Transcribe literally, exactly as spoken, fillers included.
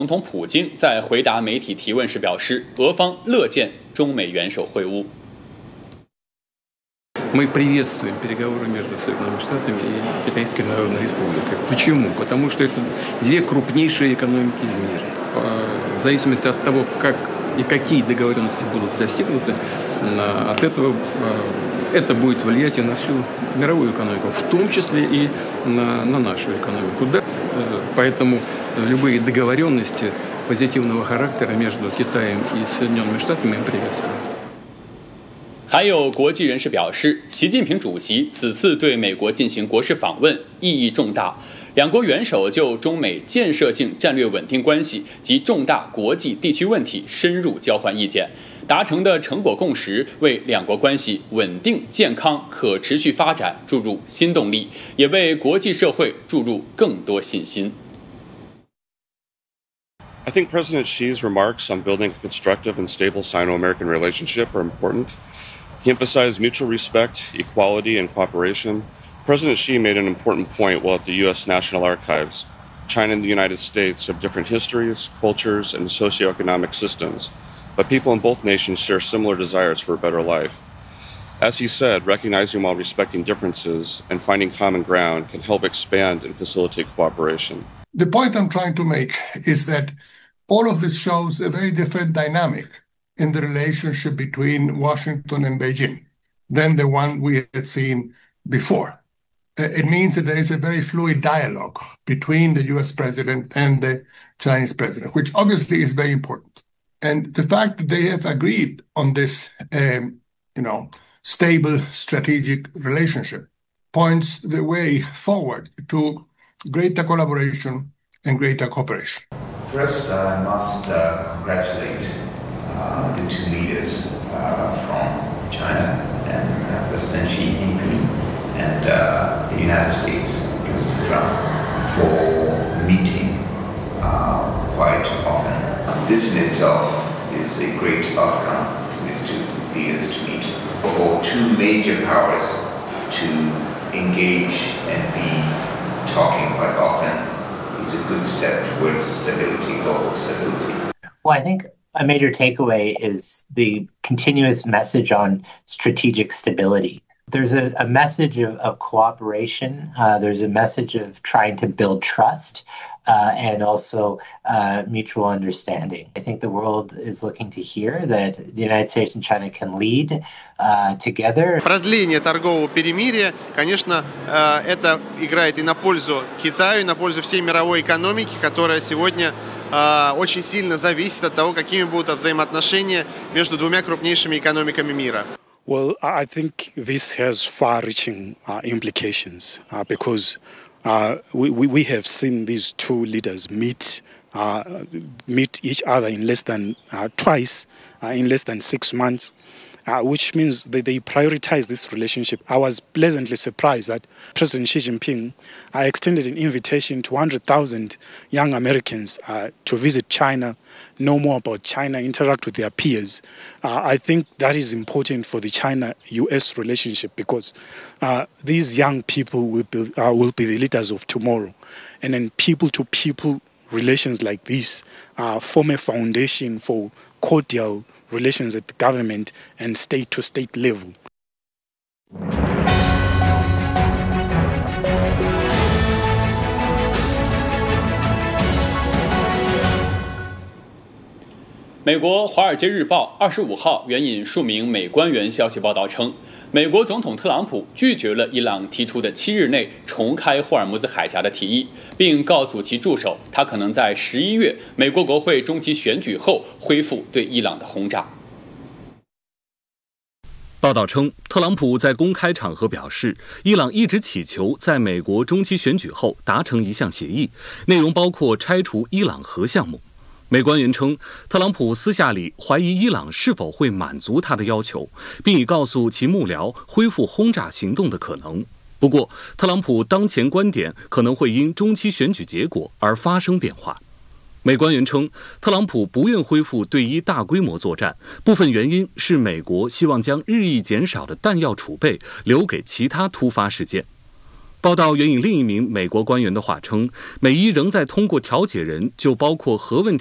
总统普京在回答媒体提问时表示，俄方乐见中美元首会晤。 Мы приветствуем переговоры между Соединенными Штатами и Китайской Народной Республикой. Почему? Потому что это две крупнейшие экономики в мире. В зависимости от того, как и какие договоренности будут достигнуты, от этого это будет влиять и на всю мировую экономику, в том числе и на, на нашу экономику. Да? Поэтому любые договоренности позитивного характера между Китаем и Соединенными Штатами мы приветствуем。 还有国际人士表示，习近平主席此次对美国进行国事访问意义重大，两国元首就中美建设性战略稳定关系及重大国际地区问题深入交换意见，达成的成果共识为两国关系稳定、健康、可持续发展注入新动力，也为国际社会注入更多信心。 I think President Xi's remarks on building a constructive and stable Sino-American relationship are important. He emphasized mutual respect, equality, and cooperation. President Xi made an important point while at the U S National Archives. China and the United States have different histories, cultures, and socioeconomic systems, but people in both nations share similar desires for a better life. As he said, recognizing while respecting differences and finding common ground can help expand and facilitate cooperation. The point I'm trying to make is that all of this shows a very different dynamic in the relationship between Washington and Beijing than the one we had seen before. It means that there is a very fluid dialogue between the U S president and the Chinese president, which obviously is very important. And the fact that they have agreed on this, um, you know, stable strategic relationship points the way forward to greater collaboration and greater cooperation. First, I must uh, congratulate uh, the two leaders uh, from China and uh, President Xi Jinping and uh, the United States, President Trump, for meeting uh, quite often. This in itself is a great outcome for these two leaders to meet. For two major powers to engage and be talking quite often is a good step towards stability, global stability. Well, I think a major takeaway is the continuous message on strategic stability. There's a, a message of, of cooperation. Uh, there's a message of trying to build trust uh, and also uh, mutual understanding. I think the world is looking to hear that the United States and China can lead uh, together. Продление торгового перемирия, конечно, э, это играет и на пользу Китаю, и на пользу всей мировой экономики, которая сегодня э, очень сильно зависит от того, какими будут взаимоотношения между двумя крупнейшими экономиками мира. Well, I think this has far-reaching uh, implications uh, because uh, we, we have seen these two leaders meet uh, meet each other in less than uh, twice uh, in less than six months. Uh, which means that they prioritize this relationship. I was pleasantly surprised that President Xi Jinping uh, extended an invitation to one hundred thousand young Americans uh, to visit China, know more about China, interact with their peers. Uh, I think that is important for the China-U S relationship because uh, these young people will be, uh, will be the leaders of tomorrow. And then people-to-people relations like this uh, form a foundation for cordial relations at the government and state-to-state level. 美国《华尔街日报》二十五号援引数名美官员消息报道称，美国总统特朗普拒绝了伊朗提出的七日内重开霍尔木兹海峡的提议，并告诉其助手，他可能在十一月美国国会中期选举后恢复对伊朗的轰炸。 报道称，特朗普在公开场合表示，伊朗一直祈求在美国中期选举后达成一项协议，内容包括拆除伊朗核项目。美官员称，特朗普私下里怀疑伊朗是否会满足他的要求，并已告诉其幕僚恢复轰炸行动的可能。不过，特朗普当前观点可能会因中期选举结果而发生变化。美官员称，特朗普不愿恢复对伊大规模作战，部分原因是美国希望将日益减少的弹药储备留给其他突发事件。 报道援引另一名美国官员的话称，美伊仍在通过调解人就包括核问题